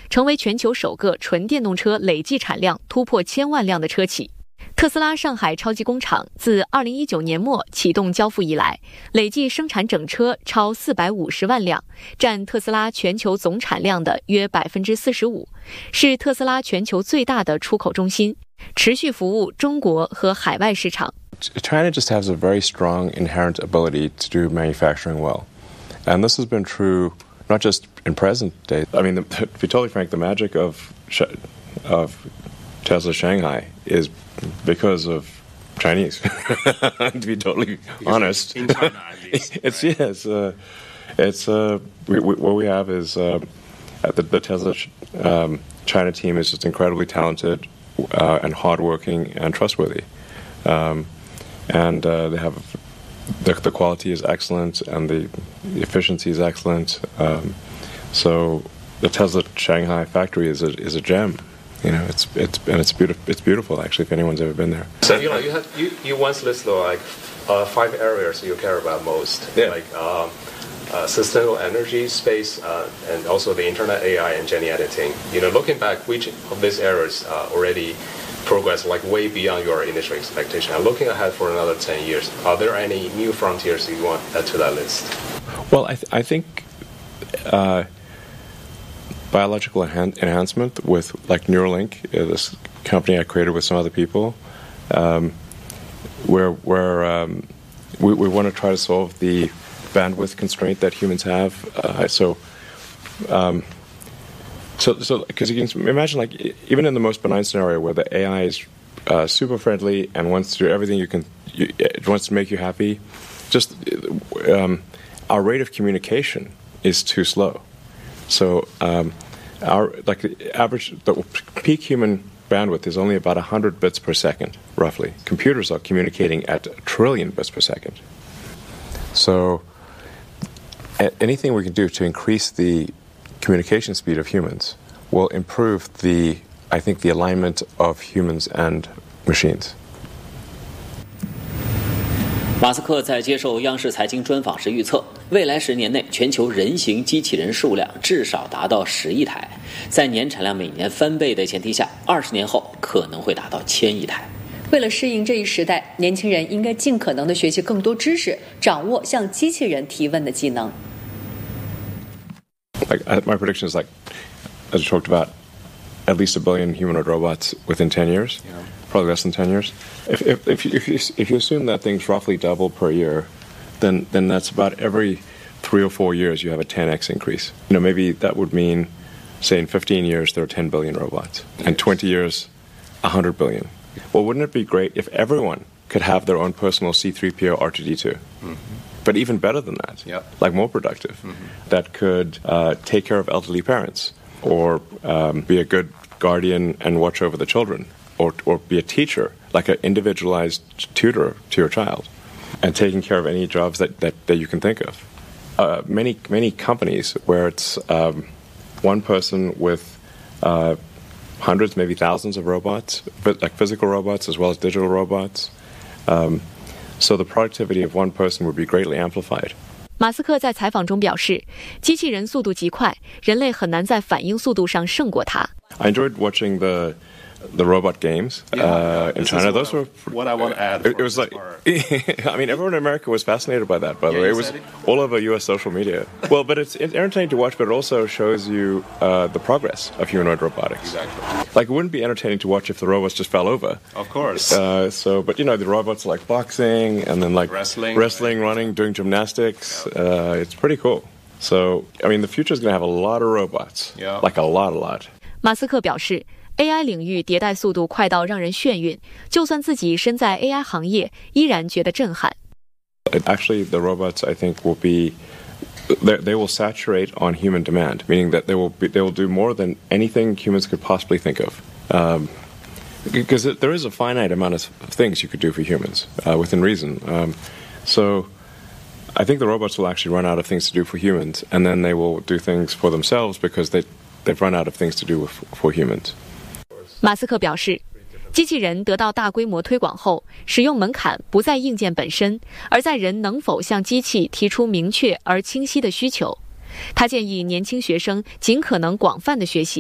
成为全球首个纯电动车累计产量突破1000万辆的车企。特斯拉上海超级工厂自2019年末启动交付以来，累计生产整车超450万辆，占特斯拉全球总产量的约45%，是特斯拉全球最大的出口中心，持续服务中国和海外市场。 China just has a very strong inherent ability to do manufacturing well. And this has been true not just in present day. I mean, to be totally frank, the magic of Tesla Shanghai is because of Chinese. To be totally honest, in China at least. What we have is the Tesla China team is just incredibly talented and hardworking and trustworthy, and they have the quality is excellent and the efficiency is excellent. So the Tesla Shanghai factory is a gem. You know, it's beautiful. It's beautiful, actually, if anyone's ever been there. So you once listed like 5 areas you care about most, like sustainable energy, space, and also the internet, AI, and gene editing. You know, looking back, which of these areas already progressed like way beyond your initial expectation? And looking ahead for another 10 years, are there any new frontiers you want to add to that list? Well, I think. Biological enhancement with like Neuralink, this company I created with some other people, where we want to try to solve the bandwidth constraint that humans have. So because you can imagine, like even in the most benign scenario where the AI is super friendly and wants to do everything it wants to make you happy, just our rate of communication is too slow. So the peak human bandwidth is only about 100 bits per second, roughly. Computers are communicating at 1 trillion bits per second. So anything we can do to increase the communication speed of humans will improve the alignment of humans and machines. 马斯克在接受央视财经专访时预测，未来10年内全球人形机器人数量至少达到10亿台，在年产量每年翻倍的前提下，20年后可能会达到1000亿台。 为了适应这一时代，年轻人应该尽可能的学习更多知识，掌握向机器人提问的技能。 My prediction is as you talked about, at least 1 billion humanoid robots within 10 years. Yeah. Probably less than 10 years. If you assume that things roughly double per year, then that's about every 3 or 4 years you have a 10x increase. You know, maybe that would mean, say, in 15 years there are 10 billion robots, and 20 years, 100 billion. Well, wouldn't it be great if everyone could have their own personal C-3PO R2-D2? Mm-hmm. But even better than that, like more productive, that could take care of elderly parents, or be a good guardian and watch over the children. Or be a teacher, like an individualized tutor to your child, and taking care of any jobs that you can think of. Many companies where it's one person with hundreds, maybe thousands of robots, but like physical robots as well as digital robots. So the productivity of one person would be greatly amplified. 马斯克在采访中表示，机器人速度极快，人类很难在反应速度上胜过它。 I enjoyed watching the robot games in China. Those were what I want to add. It was like, I mean, everyone in America was fascinated by that. By the way, it was all over U.S. social media. Well, but it's entertaining to watch, but it also shows you the progress of humanoid robotics. Exactly. Like, it wouldn't be entertaining to watch if the robots just fell over. Of course. But you know, the robots are like boxing and then like wrestling, running, doing gymnastics. It's pretty cool. So, I mean, the future is going to have a lot of robots. Yeah. Like a lot. 马斯克表示，AI 领域迭代速度快到让人眩晕，就算自己身在 AI 行业，依然觉得震撼。 Actually, the robots, I think, will be they will saturate on human demand, meaning that they will do more than anything humans could possibly think of. Because there is a finite amount of things you could do for humans within reason. So I think the robots will actually run out of things to do for humans, and then they will do things for themselves because they've run out of things to do for humans. 马斯克表示，机器人得到大规模推广后，使用门槛不在硬件本身，而在人能否向机器提出明确而清晰的需求。他建议年轻学生尽可能广泛的学习。